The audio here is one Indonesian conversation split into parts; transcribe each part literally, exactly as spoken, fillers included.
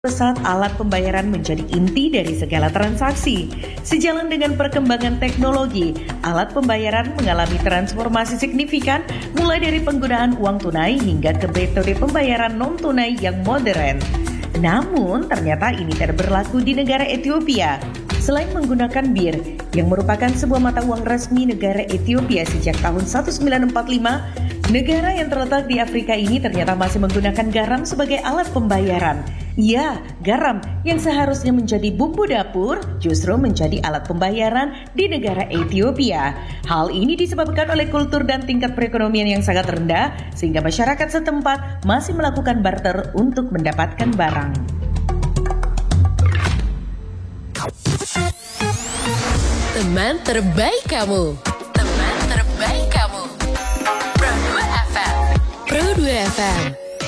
Saat alat pembayaran menjadi inti dari segala transaksi. Sejalan dengan perkembangan teknologi, alat pembayaran mengalami transformasi signifikan mulai dari penggunaan uang tunai hingga ke metode pembayaran non-tunai yang modern. Namun, ternyata ini tidak berlaku di negara Ethiopia. Selain menggunakan bir, yang merupakan sebuah mata uang resmi negara Ethiopia sejak tahun seribu sembilan ratus empat puluh lima, negara yang terletak di Afrika ini ternyata masih menggunakan garam sebagai alat pembayaran. Ya, garam yang seharusnya menjadi bumbu dapur justru menjadi alat pembayaran di negara Ethiopia. Hal ini disebabkan oleh kultur dan tingkat perekonomian yang sangat rendah sehingga masyarakat setempat masih melakukan barter untuk mendapatkan barang. Teman terbaik kamu. Teman terbaik kamu. Pro dua F M. Pro dua F M.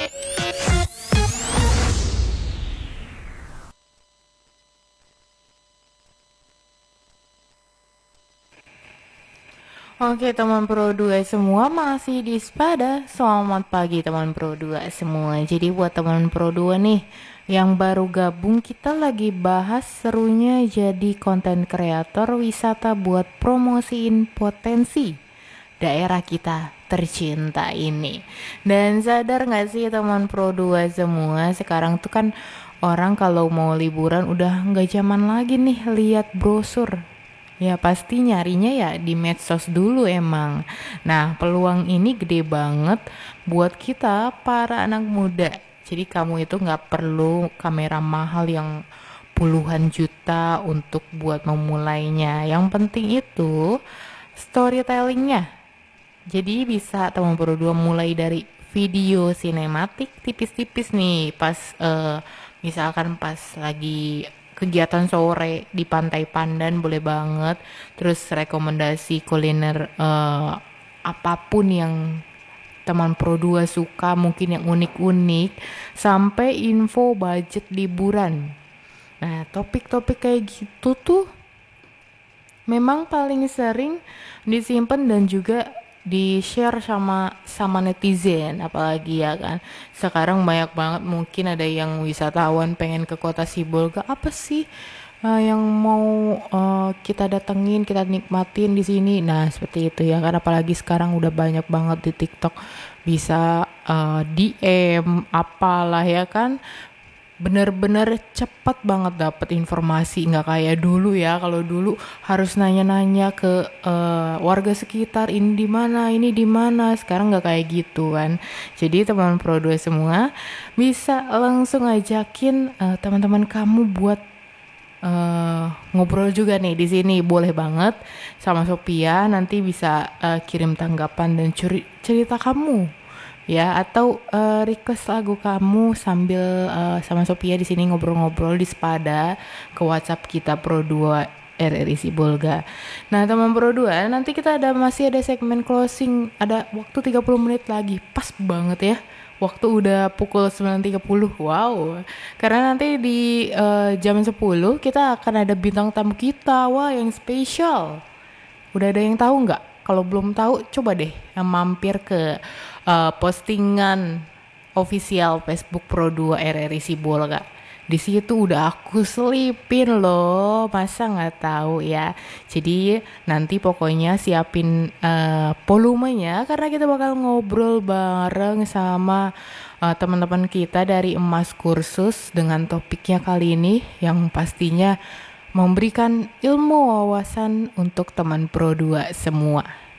Oke teman Pro dua semua, masih di Spada. Selamat pagi teman Pro dua semua. Jadi buat teman Pro dua nih yang baru gabung, kita lagi bahas serunya jadi konten kreator wisata buat promosiin potensi daerah kita tercinta ini. Dan sadar gak sih teman Pro dua semua, sekarang tuh kan orang kalau mau liburan udah gak zaman lagi nih lihat brosur. Ya pasti nyarinya ya di medsos dulu emang. Nah peluang ini gede banget buat kita para anak muda. Jadi kamu itu gak perlu kamera mahal yang puluhan juta untuk buat memulainya. Yang penting itu storytellingnya. Jadi bisa teman Pro dua mulai dari video sinematik tipis-tipis nih. Pas uh, misalkan pas lagi kegiatan sore di Pantai Pandan boleh banget. Terus rekomendasi kuliner uh, apapun yang teman Pro dua suka, mungkin yang unik-unik, sampai info budget liburan. Nah topik-topik kayak gitu tuh memang paling sering disimpan dan juga di share sama sama netizen, apalagi ya kan sekarang banyak banget, mungkin ada yang wisatawan pengen ke kota Sibolga, apa sih uh, yang mau uh, kita datengin, kita nikmatin di sini. Nah seperti itu ya kan, apalagi sekarang udah banyak banget di TikTok bisa uh, D M apalah ya kan, bener-bener cepet banget dapet informasi, nggak kayak dulu ya. Kalau dulu harus nanya-nanya ke uh, warga sekitar, ini di mana, ini di mana. Sekarang nggak kayak gitu kan. Jadi teman Pro dua semua bisa langsung ajakin uh, teman-teman kamu buat uh, ngobrol juga nih di sini. Boleh banget sama Sophia, nanti bisa uh, kirim tanggapan dan curi- cerita kamu. Ya, atau uh, request lagu kamu sambil uh, sama Sophia di sini ngobrol-ngobrol di Spada ke WhatsApp kita Pro dua R R I Sibolga. Nah, teman Pro dua, nanti kita ada masih ada segmen closing, ada waktu tiga puluh menit lagi. Pas banget ya. Waktu udah pukul sembilan tiga puluh. Wow. Karena nanti di uh, jam sepuluh kita akan ada bintang tamu kita. Wah, yang spesial. Udah ada yang tahu nggak? Kalau belum tahu, coba deh mampir ke uh, postingan official Facebook Pro dua R R I Sibolga. Di situ udah aku selipin loh, masa nggak tahu ya. Jadi nanti pokoknya siapin uh, volumenya karena kita bakal ngobrol bareng sama uh, teman-teman kita dari Emas Kursus dengan topiknya kali ini yang pastinya memberikan ilmu wawasan untuk teman Pro dua semua.